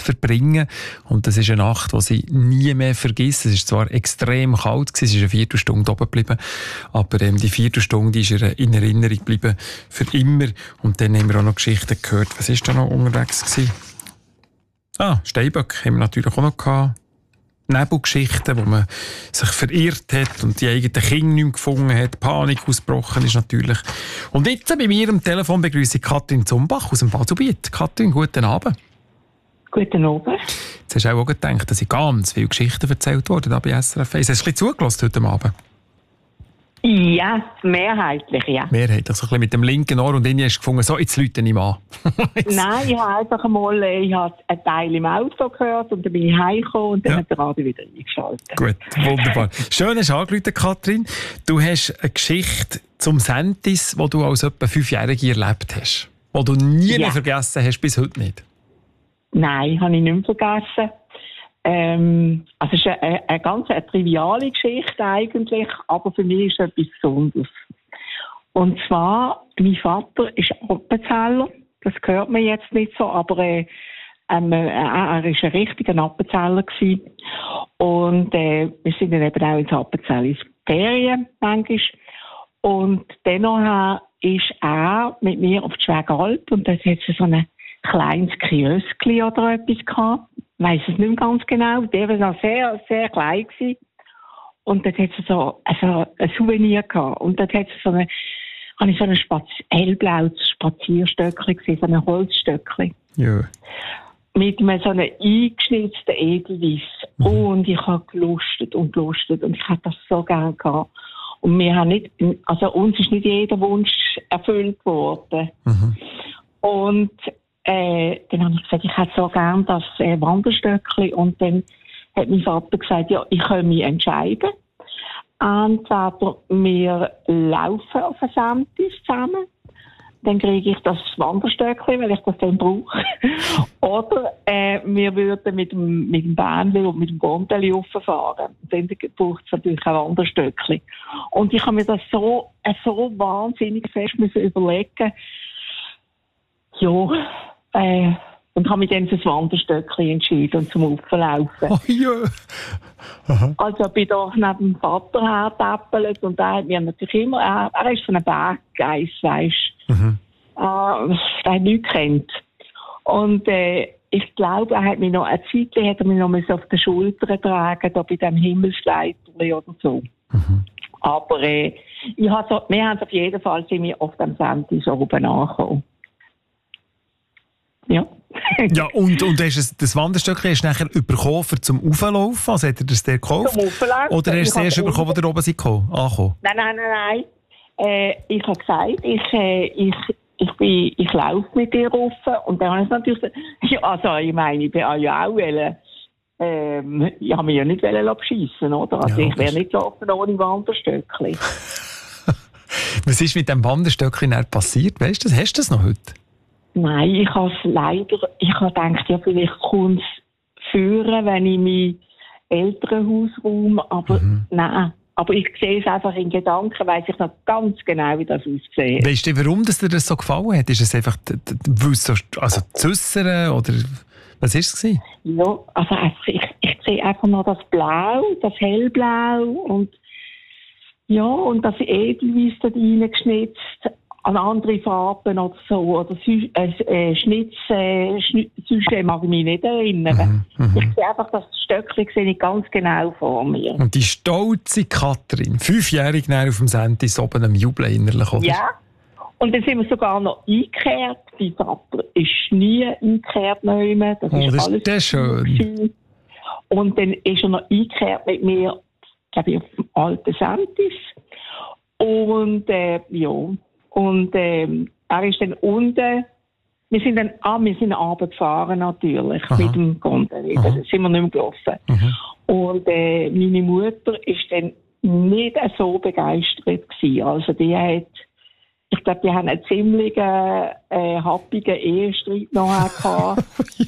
zu verbringen. Und das ist eine Nacht, die sie nie mehr vergisst. Es war zwar extrem kalt, sie ist eine Viertelstunde oben geblieben, aber die Viertelstunde ist ihr in Erinnerung geblieben für immer. Und dann haben wir auch noch Geschichten gehört. Was war da noch unterwegs gewesen? Steinböcke haben wir natürlich auch noch gehabt. Nebelgeschichten, wo man sich verirrt hat und die eigenen Kinder nicht mehr gefunden hat. Panik ausgebrochen ist natürlich. Und jetzt bei mir am Telefon begrüße ich Katrin Zumbach aus dem Badsubiet. Katrin, guten Abend. Guten Abend. Jetzt hast du auch gedacht, dass ganz viele Geschichten erzählt wurden bei SRF 1. Hast du ein bisschen zugelassen heute Abend? Ja, mehrheitlich, ja. Mehrheitlich, so ein bisschen mit dem linken Ohr und dann hast du gefunden, so, jetzt läute ich mal. Nein, ich habe einfach einmal einen Teil im Auto gehört und dann bin ich heimgekommen und dann hat der Radio wieder eingeschaltet. Gut, wunderbar. Schön, hast du angerufen, Katrin. Du hast eine Geschichte zum Sentis, die du als etwa 5-Jährige erlebt hast. Die du nie mehr vergessen hast, bis heute nicht. Nein, habe ich nicht mehr vergessen. Also es ist eine ganz triviale Geschichte eigentlich, aber für mich ist es etwas Besonderes. Und zwar, mein Vater ist Appenzeller, das hört man jetzt nicht so, aber er war ein richtiger Appenzeller gewesen. Und wir sind dann eben auch ins Appenzell ins Ferien manchmal. Und dennoch ist er mit mir auf die Schwägalp und dort hat es so ein kleines Kioskli oder etwas gehabt. Ich weiss es nicht mehr ganz genau. Der war noch sehr, sehr klein gewesen. Und dort hat es so ein Souvenir gehabt. Und dort hat es habe ich so ein hellblaues Spazierstöckchen gesehen, so ein Holzstöckchen. Ja. Mit einem so einem eingeschnitzten Edelweiss. Und ich habe gelustet und ich hätte das so gerne gehabt. Und wir haben nicht, also uns ist nicht jeder Wunsch erfüllt worden. Und dann habe ich gesagt, ich hätte so gerne das Wanderstöckchen. Und dann hat mein Vater gesagt, ja, ich kann mich entscheiden. Entweder wir laufen auf ein Sentis zusammen, dann kriege ich das Wanderstöckchen, weil ich das dann brauche. Oder wir würden mit dem Bähnchen und mit dem Gondeli rauffahren. Dann braucht es natürlich ein Wanderstöckchen. Und ich habe mir das so wahnsinnig fest überlegen. Ja, und habe mich dann für das Wanderstöckchen entschieden und zum Auflaufen. Oh ja. Also bin da neben dem Vater hergetäppelt und er hat mir natürlich immer, er ist von einem Berggeist, weisst du. Der hat nichts gekannt. Und ich glaube, er hat mich noch eine Zeit auf den Schultern tragen, da bei dem Himmelsleiterli oder so. Aber wir haben auf jeden Fall sind wir auf dem Sentis oben angekommen. Ja. Ja, und hast das Wanderstöckchen hast du nachher bekommen, zum Auflaufen? Also hat er das dir gekauft? Zum Auflaufen. Oder hast du es erst bekommen, als ihr oben angekommen? Nein. Ich habe gesagt, ich laufe mit dir rauf. Und dann habe ich natürlich gesagt, ja, also ich meine, ich bin ja auch ich habe mich ja nicht beschissen, oder? Also ja, ich wäre nicht gelaufen ohne Wanderstöckchen. Was ist mit dem Wanderstöckchen passiert? Weißt du das? Hast du das noch heute? Nein, ich habe gedacht, ja, vielleicht kommt es führen, wenn ich meinen Elternhausraum, aber nein. Aber ich sehe es einfach in Gedanken, weiss ich noch ganz genau, wie das aussieht. Weißt du, warum dir das so gefallen hat? Ist es einfach das Züssern oder was war es? Ja, also ich sehe einfach noch das Blau, das Hellblau und ja, und das Edelweiss dort reingeschnitzt. An andere Farben oder so, oder Schnitze mag ich mich nicht erinnern. Ich sehe einfach, das Stöckchen sehe ich ganz genau vor mir. Und die stolze Katrin, 5-jährig auf dem Sentis oben am Jubeln innerlich, oder? Ja, und dann sind wir sogar noch eingekehrt. Mein Vater ist nie eingekehrt mehr. Das ist alles schön. Und dann ist er noch eingekehrt mit mir, glaube ich, auf dem alten Sentis. Und ja. Und er ist dann unten, wir sind abends gefahren natürlich, mit dem Gondel. Da sind wir nicht mehr gelaufen. Und meine Mutter ist dann nicht so begeistert gewesen. Also ich glaube, die haben einen ziemlich happigen Ehestreit nachher gehabt,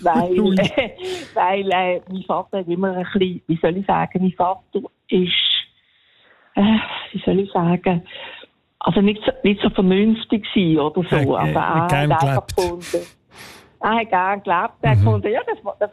weil mein Vater hat immer ein bisschen, wie soll ich sagen, mein Vater ist, also nicht so vernünftig sein oder so. Er hat gern gelebt. Er hat gern gelebt. Er konnte, ja, das